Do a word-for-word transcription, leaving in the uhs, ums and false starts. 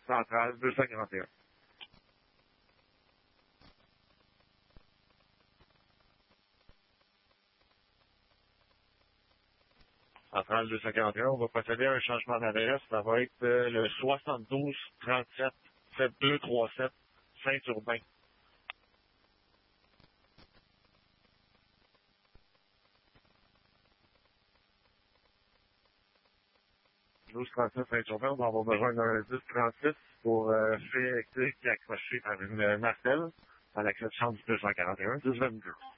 centrale, deux cent quarante et un. Centrale deux cent quarante et un, on va procéder à un changement d'adresse. Ça va être euh, le soixante-douze trente-sept sept deux trois sept Saint-Urbain. douze trente-sept Saint-Urbain, on va avoir besoin d'un dix trente-six pour euh, fil électrique accroché par une euh, martelle à l'accès de chambre du deux cent quarante et un, dix vingt-deux.